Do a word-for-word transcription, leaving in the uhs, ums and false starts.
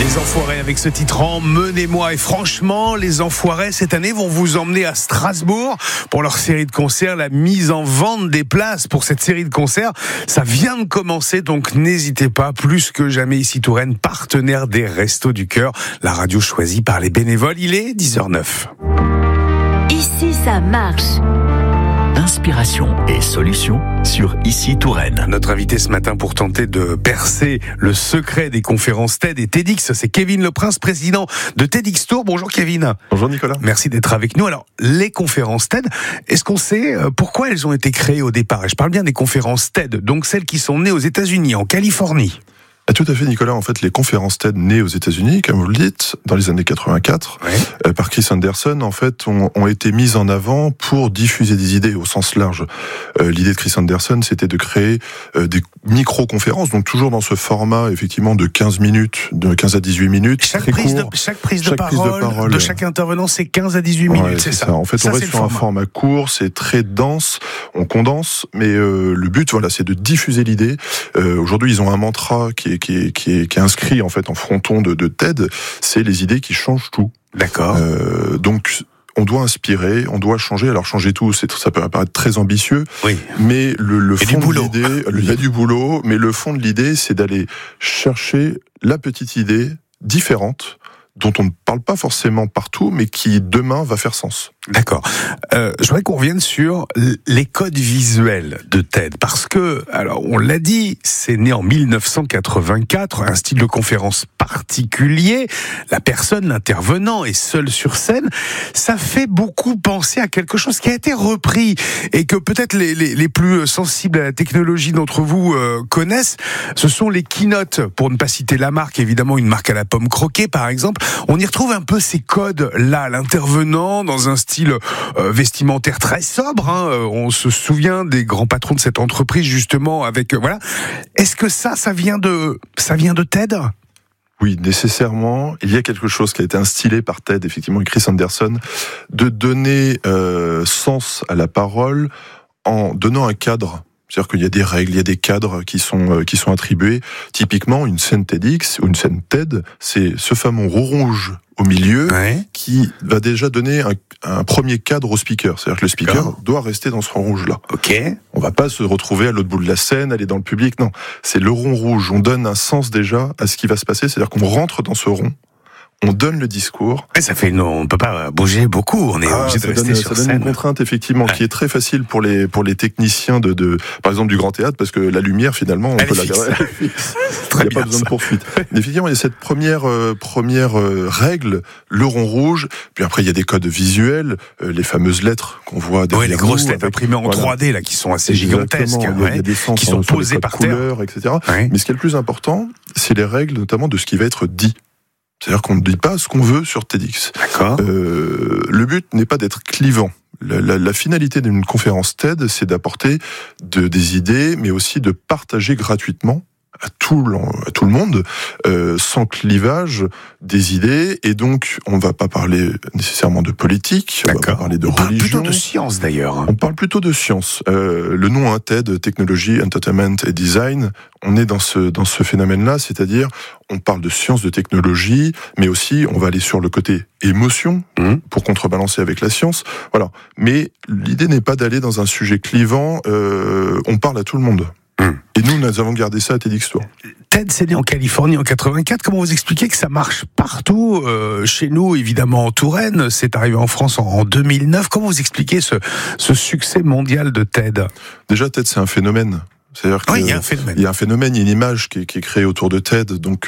Les Enfoirés avec ce titre Emmenez-moi. Et franchement, les Enfoirés cette année vont vous emmener à Strasbourg pour leur série de concerts. La mise en vente des places pour cette série de concerts, ça vient de commencer, donc n'hésitez pas. Plus que jamais ici Touraine, partenaire des Restos du Cœur, la radio choisie par les bénévoles. Il est dix heures neuf. Ici ça marche. Inspiration et solutions sur Ici Touraine. Notre invité ce matin pour tenter de percer le secret des conférences TED et TEDx, c'est Kevin Leprince, président de TEDx Tours. Bonjour Kevin. Bonjour Nicolas. Merci d'être avec nous. Alors, les conférences TED, est-ce qu'on sait pourquoi elles ont été créées au départ? Et je parle bien des conférences TED, donc celles qui sont nées aux États-Unis, en Californie. Ah, tout à fait Nicolas, en fait les conférences TED nées aux États-Unis, comme vous le dites, dans les années quatre-vingt-quatre, ouais. euh, par Chris Anderson, en fait, ont, ont été mises en avant pour diffuser des idées au sens large. Euh, l'idée de Chris Anderson, c'était de créer euh, des micro-conférences, donc toujours dans ce format, effectivement, de quinze minutes, de quinze à dix-huit minutes, chaque très prise court. De, chaque prise de chaque parole, prise de parole de chaque intervenant, c'est quinze à dix-huit minutes, ouais, c'est, c'est ça. ça. En fait, ça, on reste sur un format court, c'est très dense, on condense, mais euh, le but, voilà, c'est de diffuser l'idée. Euh, aujourd'hui, ils ont un mantra qui est, qui est, qui est, qui est inscrit en fait en fronton de, de TED, c'est les idées qui changent tout. D'accord. Euh, donc on doit inspirer, on doit changer. Alors changer tout, c'est, ça peut paraître très ambitieux, oui. mais le, le fond de l'idée, il oui. y a du boulot, mais le fond de l'idée, c'est d'aller chercher la petite idée différente, dont on ne parle pas forcément partout, mais qui demain va faire sens. D'accord. Euh, je voudrais qu'on revienne sur les codes visuels de TED, parce que, alors, on l'a dit, c'est né en dix-neuf cent quatre-vingt-quatre, un style de conférence particulier. La personne, l'intervenant, est seule sur scène. Ça fait beaucoup penser à quelque chose qui a été repris et que peut-être les, les, les plus sensibles à la technologie d'entre vous euh, connaissent. Ce sont les keynotes, pour ne pas citer la marque, évidemment, une marque à la pomme croquée, par exemple. On y retrouve un peu ces codes-là, l'intervenant dans un style euh, vestimentaire très sobre. Hein. On se souvient des grands patrons de cette entreprise, justement, avec euh, voilà. Est-ce que ça, ça vient de, ça vient de TED ? Oui, nécessairement. Il y a quelque chose qui a été instillé par TED, effectivement, et Chris Anderson, de donner euh, sens à la parole en donnant un cadre. C'est-à-dire qu'il y a des règles, il y a des cadres qui sont qui sont attribués. Typiquement, une scène TEDx ou une scène TED, c'est ce fameux rond rouge au milieu ouais. qui va déjà donner un, un premier cadre au speaker. C'est-à-dire que le speaker D'accord. doit rester dans ce rond rouge-là. Ok. On va pas se retrouver à l'autre bout de la scène, aller dans le public. Non, c'est le rond rouge. On donne un sens déjà à ce qui va se passer. C'est-à-dire qu'on rentre dans ce rond. On donne le discours. Et ça fait, non, on peut pas bouger beaucoup. On est ah, obligé de rester donne, sur ça scène. Ça donne une contrainte effectivement ouais. qui est très facile pour les pour les techniciens de, de par exemple du grand théâtre parce que la lumière finalement on elle peut est la fixe. il n'y a bien, pas besoin ça. de poursuite. Mais effectivement il y a cette première euh, première euh, règle, le rond rouge. Puis après il y a des codes visuels, euh, les fameuses lettres qu'on voit derrière oui, les grosses nous, lettres avec, imprimées en voilà. trois D là qui sont assez Exactement. gigantesques, il y a, ouais, il y a des sens qui sont posées par terre, couleurs, et cetera. Ouais. Mais ce qui est le plus important, c'est les règles notamment de ce qui va être dit. C'est-à-dire qu'on ne dit pas ce qu'on veut sur TEDx. D'accord. Euh, le but n'est pas d'être clivant. La, la, la finalité d'une conférence TED, c'est d'apporter de, des idées, mais aussi de partager gratuitement à tout le, à tout le monde, euh, sans clivage, des idées. Et donc, on ne va pas parler nécessairement de politique, on D'accord. va pas parler de on religion. On parle plutôt de science, d'ailleurs. On parle plutôt de science. Euh, le nom, hein, TED, Technology, Entertainment et Design, on est dans ce, dans ce phénomène-là, c'est-à-dire, on parle de science, de technologie, mais aussi, on va aller sur le côté émotion, mmh. pour contrebalancer avec la science. Voilà. Mais l'idée n'est pas d'aller dans un sujet clivant, euh, on parle à tout le monde. Hum. Et nous, nous avons gardé ça à TEDx Tours. TED, c'est né en Californie en quatre-vingt-quatre. Comment vous expliquez que ça marche partout euh, chez nous, évidemment en Touraine, c'est arrivé en France en, en deux mille neuf. Comment vous expliquez ce, ce succès mondial de TED ? Déjà, TED, c'est un phénomène. C'est-à-dire oui, qu'il y a un phénomène. Il y a un phénomène, il y a une image qui est, qui est créée autour de TED. Donc,